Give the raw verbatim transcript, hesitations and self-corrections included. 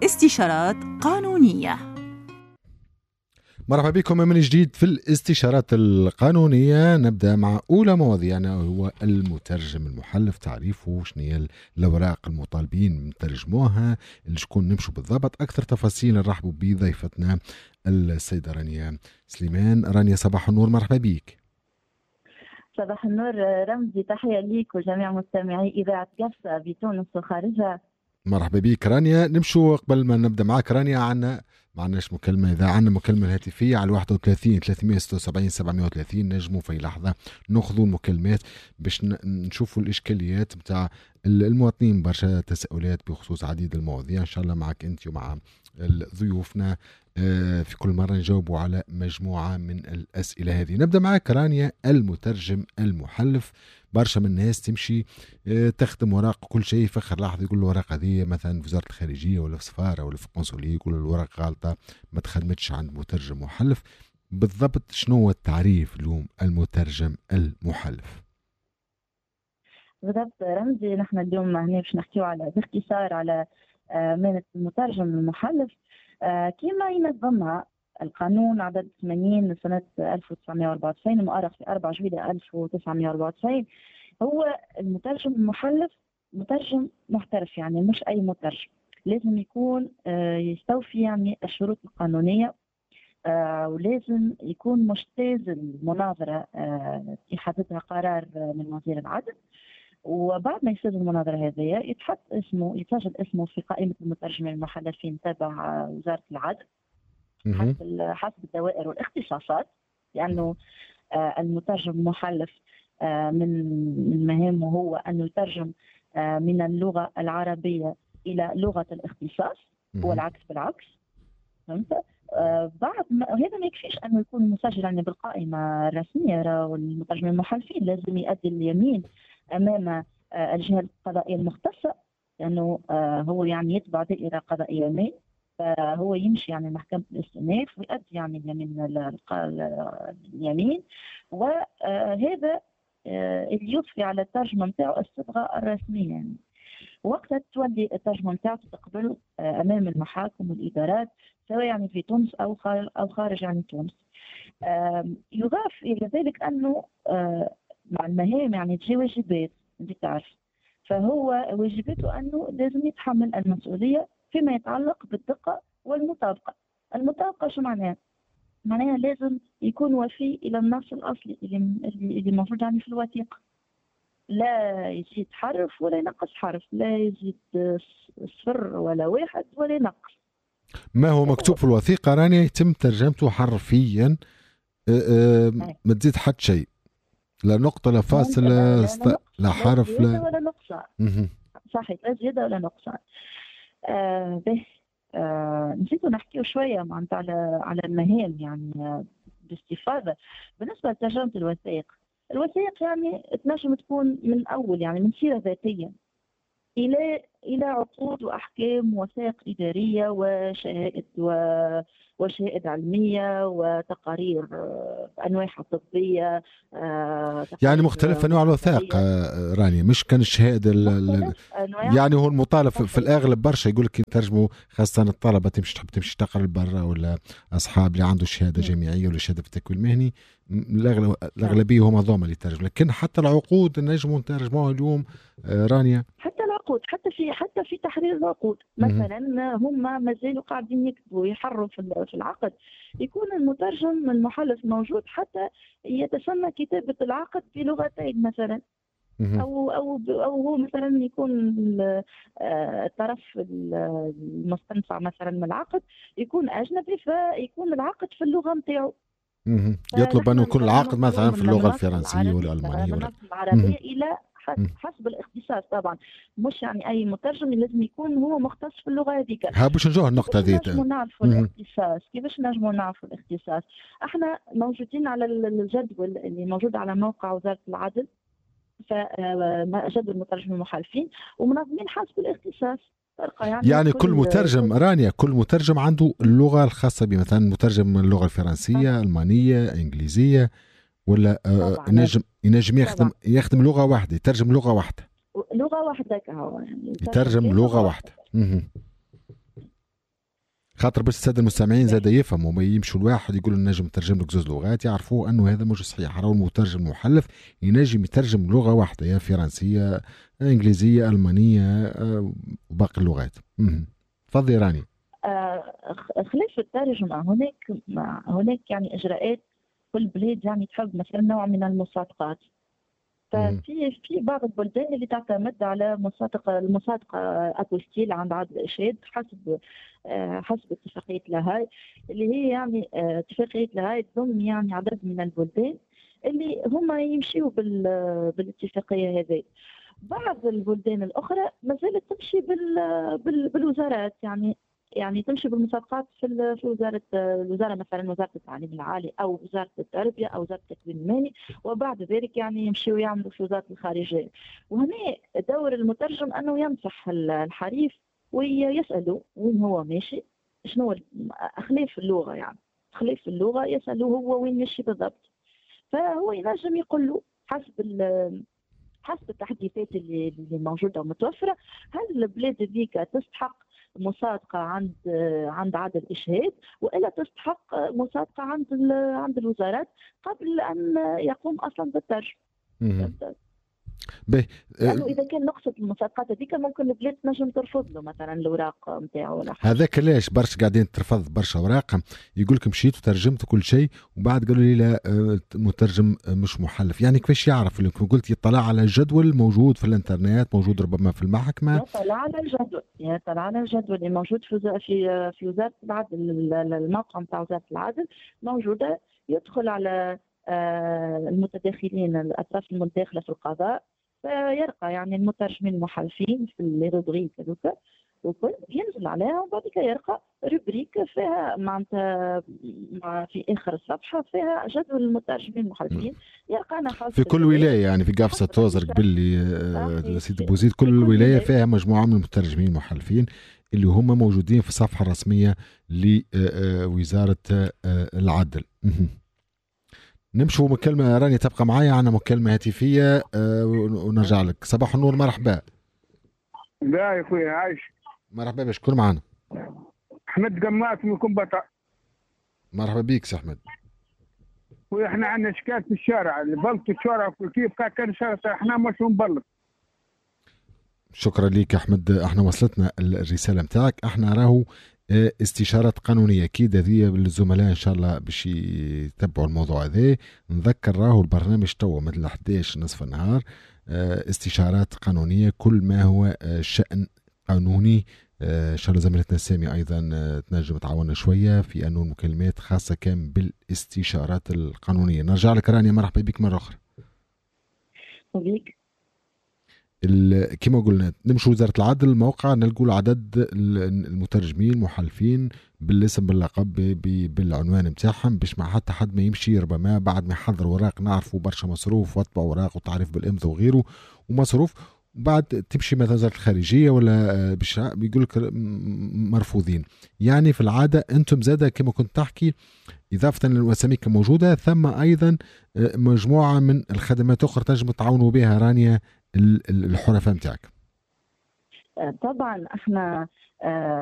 استشارات قانونية. مرحبا بكم من جديد في الاستشارات القانونية. نبدأ مع أولى مواضيعنا وهو المترجم المحلف. تعريفه شنو هي الأوراق المطالبين من ترجموها، اللي شكون نمشوا بالضبط. أكثر تفاصيل نرحبوا بضيفتنا السيدة رانيا سليمان. رانيا صباح النور، مرحبا بك. صباح النور رمزي، تحية ليك وجميع مستمعي إذاعة قفصة بتونس وخارجها. مرحبا بك رانيا. نمشوا قبل ما نبدأ معك رانيا، عنا معناش مكالمة. إذا عنا مكالمة هاتفية على واحد وثلاثين ثلاثمية وستة وسبعين سبعمية وثلاثين نجموا في لحظة نأخذوا المكالمات باش نشوفوا الإشكاليات بتاع المواطنين. برشا تساؤلات بخصوص عديد المواضيع، إن شاء الله معك أنت ومع ضيوفنا في كل مرة نجاوبوا على مجموعة من الأسئلة هذه. نبدأ معك رانيا، المترجم المحلف. برشا من الناس تمشي تخدم وراق كل شيء، في آخر لحظة يقول له الورقة هذه مثلا في وزارة الخارجية ولا في سفارة ولا في القنصلية، يقول له الورقة غلطة ما تخدمتش عند مترجم محلف. بالضبط شنو هو التعريف اليوم المترجم المحلف؟ بالضبط رمزي، نحن اليوم هنا باش نحكيو على باختصار على مهنة المترجم المحلف كما ينظمها القانون عدد ثمانين لسنة ألف وتسعمية وأربعة وتسعين المؤرخ في أربعة جويلية ألف وتسعمية وأربعة وتسعين. هو المترجم المحلف مترجم محترف، يعني مش أي مترجم، لازم يكون يستوفي يعني الشروط القانونية، ولازم يكون مجتاز المناظرة يحددها قرار من وزير العدل. وبعد ما يصير المناظرة هذه يتحط اسمه، يتسجل اسمه في قائمة المترجمين المحلفين تبع وزارة العدل حسب حسب الدوائر والاختصاصات، لأنه المترجم المحلف من من مهامه هو أن يترجم من اللغة العربية إلى لغة الاختصاص والعكس بالعكس. فهمت؟ بعد ما هذا ما يكفيش أنه يكون مسجل يعني بالقائمة الرسمية، والمترجم المحلفين لازم يؤدي اليمين أمام الجهة القضائية المختصة، لأنه هو يعني يتبع دائرة قضائية ما، فهو يمشي يعني محكمة الاستئناف ويؤدي يعني اليمين اليمين، وهذا اللي يضفي على الترجمة نتاعو الصبغة الرسمية. يعني وقتها تولي الترجمة نتاعو تقبل أمام المحاكم والإدارات سواء يعني في تونس أو خارج أو خارج عن تونس. يضاف إلى ذلك أنه مع المهام يعني تجي واجبات، انت تعرف، فهو واجباته انه لازم يتحمل المسؤوليه فيما يتعلق بالدقه والمطابقه. المطابقه شو معناها؟ معناها لازم يكون وفي الى النص الاصلي اللي اللي موجود يعني في الوثيقه، لا يزيد حرف ولا ينقص حرف، لا يزيد صفر ولا واحد ولا ينقص. ما هو مكتوب في الوثيقه راني يتم ترجمته حرفيا، أه أه ما تزيد حد شيء، لا نقطة لا فاصلة لا, لا, لا, لا حرف لا ولا نقصان. صحيح، لا زيادة ولا نقصان. آه به آه نسيتوا نحكيو شوية معناتها على على المهام يعني آه باستفاضة. بالنسبة لترجمة الوثائق، الوثائق يعني تنجم تكون من أول يعني من سيرة ذاتية إلى إلى عقود وأحكام ووثائق إدارية وشهائد و وشهائد علمية وتقارير أنواعها طبية، يعني مختلف أنواع الوثائق رانيا، مش كان الشهادة يعني هو المطالب في الأغلب برشا يقول لك يترجموا، خاصة الطلبة تمشي تحب تمشي تقرا برا ولا أصحاب اللي عنده شهادة جامعية ولا شهادة في التكوين المهني، الأغلبية هم هذوما اللي يترجموا. لكن حتى العقود نجموا نترجموها اليوم رانيا، حتى العقود، حتى في حتى في تحرير العقود مثلا هم ما زالوا قاعدين يكتبوا يحروا في العقد، يكون المترجم المحلف موجود حتى يتسنى كتابة العقد بلغتين مثلا، او او او هو مثلا يكون الطرف المستنفع مثلا من العقد يكون اجنبي، فيكون العقد في اللغه نتاعو. يطلب انه يكون العقد مثلا في اللغه الفرنسيه ولا الالمانيه ولا العربيه الى حسب الاختصاص طبعا، مش يعني اي مترجم لازم يكون هو مختص في اللغه هذيك. ها باش نجوه النقطه هذه، كيفاش نجموا نعرفوا الاختصاص؟ كيفاش نجموا نعرفوا الاختصاص؟ احنا موجودين على الجدول اللي موجود على موقع وزاره العدل، فجدول المترجمين المحلفين ومنظمين حسب الاختصاص. يعني, يعني كل, كل مترجم رانيا كل مترجم عنده اللغه الخاصه به، مثلا مترجم من اللغه الفرنسيه، المانيه، انجليزيه، ولا ينجم ينجم يخدم يخدم لغه واحده، يترجم لغه واحده لغه واحده كهو يعني يترجم لغه واحده. خاطر باش الساده المستمعين زاد يفهموا، ما يمشوا الواحد يقول النجم يترجم لك زوج لغات، يعرفوا انه هذا مش صحيح. راهو المترجم المحلف ينجم يترجم لغه واحده، يا فرنسيه انجليزيه المانيه وباقي اللغات. تفضلي راني. آه، خلاف الترجمة هناك هناك يعني إجراءات كل بلاد يعني تحب مثلا نوع من المصادقات. ففي في بعض البلدان اللي تعتمد على مصادقة المصادقة أبوستيل عند عدد الإشهاد حسب آه، حسب اتفاقية لاهاي، اللي هي يعني آه، اتفاقية لاهاي تضم يعني عدد من البلدان اللي هما يمشيوا بالاتفاقية هذه. بعض البلدان الأخرى ما زالت تمشي بال بال بالوزارات، يعني يعني تمشي بالمسابقات في في وزاره الوزاره مثلا وزاره التعليم العالي او وزاره التربيه او وزاره التكوين المالي، وبعد ذلك يعني يمشيوا يعملوا في وزاره الخارجيه. وهنا دور المترجم انه ينصح الحريف ويساله وين هو ماشي، شنو اخلاف اللغه، يعني اخلاف اللغه يساله هو وين ماشي بالضبط. فهو ينجم يقول له حسب حسب التحديثات اللي اللي موجوده ومتوفره، هل البلاد ذيك تستحق مصادقه عند عند عدد الاشهاد والا تستحق مصادقه عند عند الوزارات قبل ان يقوم اصلا بالترجمه. باهي، لانه اذا كان نقصد المصادقات هذيك ممكن البلاد تنجم ترفض له مثلا الاوراق نتاعو ولا حاجه. هذاك علاش برشا قاعدين ترفض برشا اوراق، يقول لك مشيت وترجمت كل شيء وبعد قالوا لي لا مترجم مش محلف. يعني كيفاش يعرف؟ لكم قلت يطلع على الجدول موجود في الانترنت، موجود ربما في المحكمه. يطلع على الجدول يطلع على الجدول اللي موجود في في في وزاره العدل، الموقع نتاع وزاره العدل موجوده. يدخل على المتداخلين الاطراف المتداخله في القضاء، فيرقى يعني المترجمين المحلفين في الروبريك هذوك وكل ينزل عليها، وبعد كده يرقى روبريك فيها معناتها في اخر الصفحه فيها جدول المترجمين المحلفين. يرقى انا خاص في كل ولايه، يعني في قفصه توزر قبل لي سيدي بوزيد، كل ولايه فيها مجموعه من المترجمين المحلفين اللي هم موجودين في الصفحه الرسميه لوزاره العدل. نمشوا مكالمة راني تبقى معايا، عنا مكالمة هاتفية أه ونرجع لك. صباح النور، مرحبا. لا يا اخوي عايش. مرحبا، بشكون معنا؟ احمد قماس من كمبطة. مرحبا بيك سي احمد. واحنا عندنا اشكال في الشارع، بلط الشارع كيف كان الشارع احنا مش نبلط. شكرا ليك احمد، احنا وصلتنا الرسالة متاعك. احنا راهو استشارات قانونية أكيد هذه بالزملاء إن شاء الله باش يتبعوا الموضوع هذا. نذكر راهو البرنامج توا مثل أحد عشر نصف النهار استشارات قانونية، كل ما هو شأن قانوني. إن شاء الله زميلتنا سامي أيضا تنجم تعاوننا شوية في أنه المكالمات خاصة كان بالاستشارات القانونية. نرجع لك رانيا، مرحبا بك مرة أخرى. وبيك. كما قلنا نمشي وزارة العدل، الموقع نلقوا عدد المترجمين المحلفين بالاسم باللقب بالعنوان متاعهم، باش ما حتى حد ما يمشي ربما بعد ما يحضر وراق نعرفوا برشا مصروف وطبع وراق وتعريف بالامضاء وغيره ومصروف، وبعد تمشي مثلا وزارة الخارجية ولا باش بيقول لك مرفوضين. يعني في العادة انتم زاده كما كنت تحكي إضافة للأساميك موجودة، ثم أيضا مجموعة من الخدمات أخرى تنجم تعاونوا بها رانيا الحرفاء متاعك. طبعا احنا